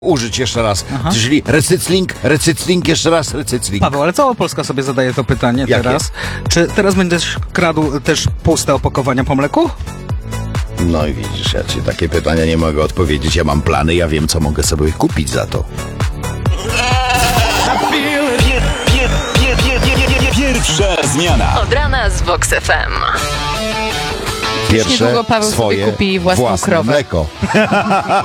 użyć jeszcze raz. Aha. Czyli recykling, jeszcze raz recykling. Paweł, ale cała Polska sobie zadaje to pytanie Jakie? teraz. Czy teraz będziesz kradł też puste opakowania po mleku? No i widzisz, ja ci takie pytania nie mogę odpowiedzieć. Ja mam plany, ja wiem, co mogę sobie kupić za to. Pierwsza zmiana. Od rana z Vox FM. Pierwsze niedługo Paweł sobie swoje kupi własną własne krowę. mleko.